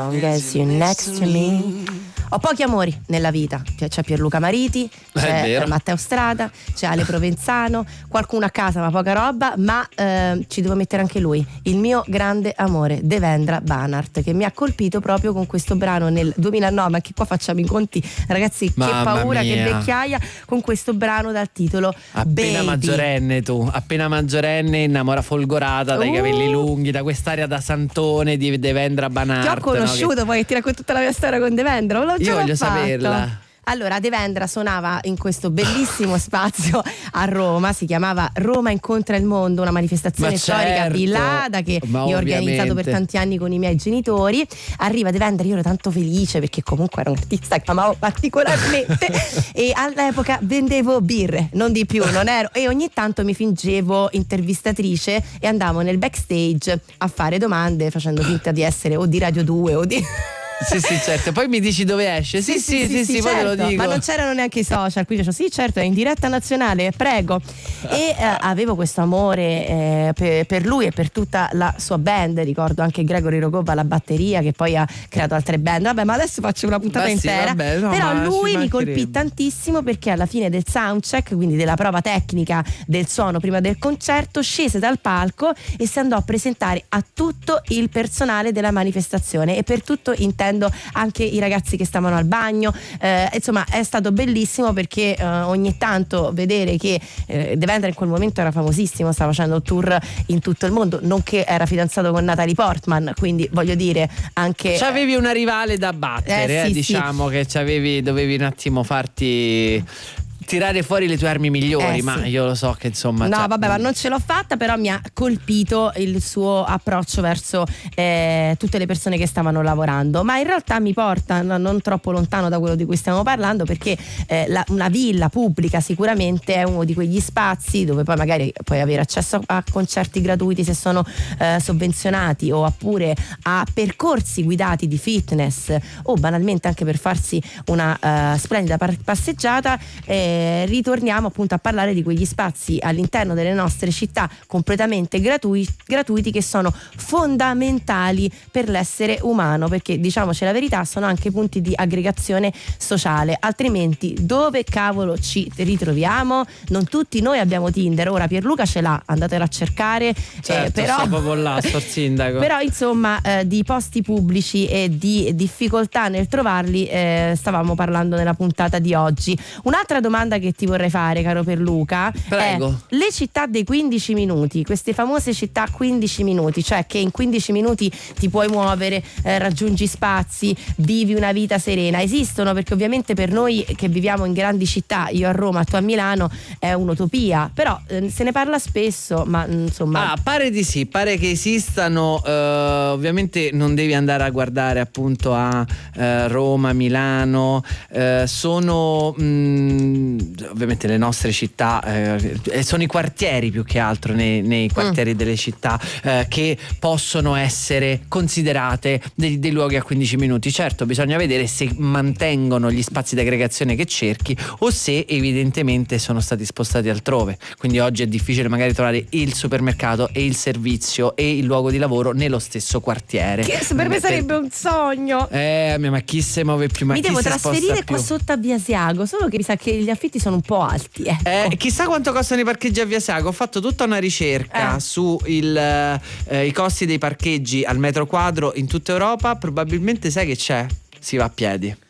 long as you're next to me. Ho pochi amori nella vita, c'è Pierluca Mariti, c'è Matteo Strada, c'è Ale Provenzano, qualcuno a casa ma poca roba, ma ci devo mettere anche lui, il mio grande amore, Devendra Banhart, che mi ha colpito proprio con questo brano nel 2009, anche qua facciamo i conti, ragazzi, Mamma che paura, mia. che vecchiaia, con questo brano dal titolo Appena Baby. maggiorenne tu, appena maggiorenne, innamora folgorata dai capelli lunghi, da quest'aria da santone di Devendra Banhart. Ti ho conosciuto, poi ti racconto tutta la mia storia con Devendra. Io voglio saperla. Allora, Devendra suonava in questo bellissimo spazio a Roma, si chiamava Roma incontra il mondo, una manifestazione storica di Lada che io ho organizzato per tanti anni con i miei genitori. Arriva Devendra, io ero tanto felice perché comunque era un artista che amavo particolarmente e all'epoca vendevo birre, non di più, non ero, e ogni tanto mi fingevo intervistatrice e andavo nel backstage a fare domande facendo finta di essere o di Radio 2 o di... Sì, certo. Poi mi dici dove esce? Sì, certo. poi te lo dico. Ma non c'erano neanche i social, quindi dicevo sì, certo, è in diretta nazionale, prego. E avevo questo amore per lui e per tutta la sua band. Ricordo anche Gregory Rogova alla batteria, che poi ha creato altre band. Vabbè, ma adesso faccio una puntata intera. Vabbè, no, però lui mi colpì tantissimo perché alla fine del soundcheck, quindi della prova tecnica del suono prima del concerto, scese dal palco e si andò a presentare a tutto il personale della manifestazione, e per tutto intendo anche i ragazzi che stavano al bagno. Insomma, è stato bellissimo perché ogni tanto vedere che Devendra in quel momento era famosissimo, stava facendo tour in tutto il mondo, nonché era fidanzato con Natalie Portman, quindi voglio dire anche c'avevi una rivale da battere, sì, diciamo che dovevi un attimo farti tirare fuori le tue armi migliori, ma io lo so che insomma no vabbè, ma non ce l'ho fatta, però mi ha colpito il suo approccio verso tutte le persone che stavano lavorando. Ma in realtà mi porta non troppo lontano da quello di cui stiamo parlando, perché una villa pubblica sicuramente è uno di quegli spazi dove poi magari puoi avere accesso a concerti gratuiti se sono sovvenzionati, o oppure a percorsi guidati di fitness, o banalmente anche per farsi una splendida passeggiata. Ritorniamo appunto a parlare di quegli spazi all'interno delle nostre città completamente gratuiti, che sono fondamentali per l'essere umano, perché diciamoci la verità, sono anche punti di aggregazione sociale, altrimenti dove cavolo ci ritroviamo? Non tutti noi abbiamo Tinder, ora Pierluca ce l'ha, andatela a cercare, certo, però proprio là, sto sindaco. però insomma di posti pubblici e di difficoltà nel trovarli stavamo parlando nella puntata di oggi. Un'altra domanda che ti vorrei fare, caro Pierluca, prego, è le città dei 15 minuti, queste famose città 15 minuti, cioè che in 15 minuti ti puoi muovere, raggiungi spazi, vivi una vita serena. Esistono? Perché ovviamente per noi che viviamo in grandi città, io a Roma, tu a Milano, è un'utopia, però se ne parla spesso, ma insomma pare di sì, pare che esistano. Ovviamente non devi andare a guardare appunto a Roma, Milano, sono ovviamente le nostre città, sono i quartieri più che altro nei quartieri delle città che possono essere considerate dei luoghi a 15 minuti. Certo, bisogna vedere se mantengono gli spazi di aggregazione che cerchi o se evidentemente sono stati spostati altrove, quindi oggi è difficile magari trovare il supermercato e il servizio e il luogo di lavoro nello stesso quartiere, che per me sarebbe un sogno. Ma chi se muove più? Ma mi devo trasferire qua più? Sotto a Via Asiago, solo che mi sa che gli affitti sono un po' alti, ecco. Chissà quanto costano i parcheggi a Via Asiago. Ho fatto tutta una ricerca su i costi dei parcheggi al metro quadro in tutta Europa. Probabilmente sai che c'è? Si va a piedi.